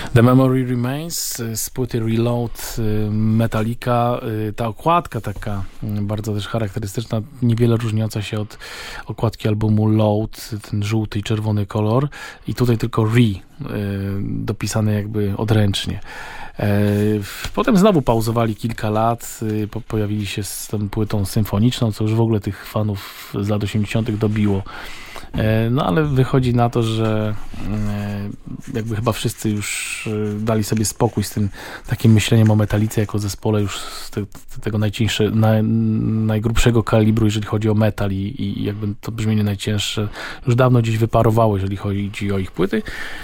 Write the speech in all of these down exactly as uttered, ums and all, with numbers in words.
The Memory Remains z płyty Reload Metallica. Ta okładka taka bardzo też charakterystyczna, niewiele różniąca się od okładki albumu Load, ten żółty i czerwony kolor i tutaj tylko Re dopisane jakby odręcznie. Potem znowu pauzowali kilka lat, pojawili się z tą płytą symfoniczną, co już w ogóle tych fanów z lat osiemdziesiątych dobiło. No ale wychodzi na to, że jakby chyba wszyscy już dali sobie spokój z tym takim myśleniem o Metallice jako zespole już z te, tego najcieńszego, naj, najgrubszego kalibru, jeżeli chodzi o metal i, i jakby to brzmienie najcięższe już dawno gdzieś wyparowało, jeżeli chodzi o ich płyty.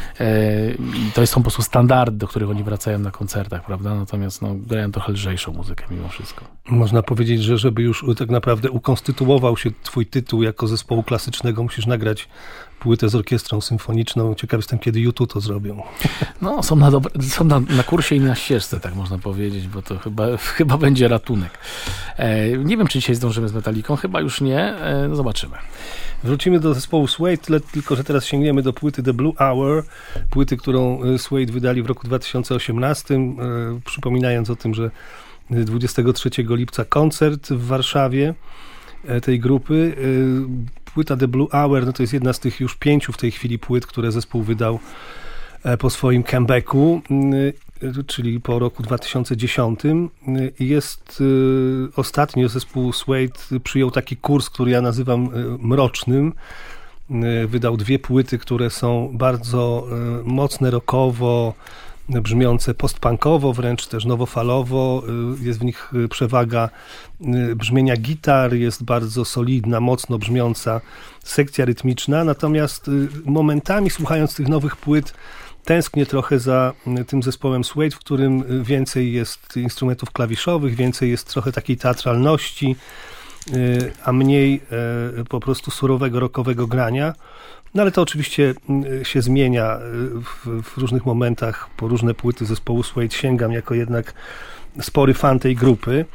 I to są po prostu standardy, do których oni wracają na koncertach, prawda? Natomiast no, grają trochę lżejszą muzykę mimo wszystko. Można powiedzieć, że żeby już tak naprawdę ukonstytuował się twój tytuł jako zespołu klasycznego, musisz nagrać płytę z orkiestrą symfoniczną. Ciekaw jestem, kiedy U dwa to zrobią. No, są na, dobre, są na, na kursie i na ścieżce, tak można powiedzieć, bo to chyba, chyba będzie ratunek. E, nie wiem, czy dzisiaj zdążymy z Metallicą, chyba już nie. E, no zobaczymy. Wrócimy do zespołu Suede, tylko że teraz sięgniemy do płyty The Blue Hour, płyty, którą Suede wydali w roku dwa tysiące osiemnastym, e, przypominając o tym, że dwudziestego trzeciego lipca koncert w Warszawie e, tej grupy. E, płyta The Blue Hour, no to jest jedna z tych już pięciu w tej chwili płyt, które zespół wydał e, po swoim comebacku, e, czyli po roku dwa tysiące dziesiątym. E, jest e, ostatnio zespół Suede przyjął taki kurs, który ja nazywam e, mrocznym. E, wydał dwie płyty, które są bardzo e, mocne rockowo, brzmiące postpunkowo, wręcz też nowofalowo. Jest w nich przewaga brzmienia gitar, jest bardzo solidna, mocno brzmiąca sekcja rytmiczna, natomiast momentami słuchając tych nowych płyt tęsknię trochę za tym zespołem Suede, w którym więcej jest instrumentów klawiszowych, więcej jest trochę takiej teatralności, a mniej po prostu surowego, rockowego grania. No ale to oczywiście się zmienia w, w różnych momentach, po różne płyty zespołu Suede sięgam jako jednak spory fan tej grupy.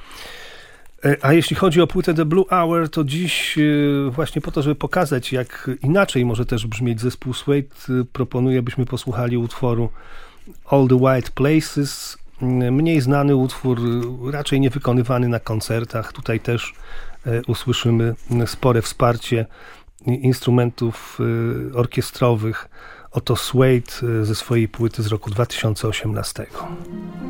A jeśli chodzi o płytę The Blue Hour, to dziś właśnie po to, żeby pokazać, jak inaczej może też brzmieć zespół Suede, proponuję, byśmy posłuchali utworu All the White Places. Mniej znany utwór, raczej nie wykonywany na koncertach. Tutaj też usłyszymy spore wsparcie instrumentów orkiestrowych. Oto Suede ze swojej płyty z roku dwa tysiące osiemnastego.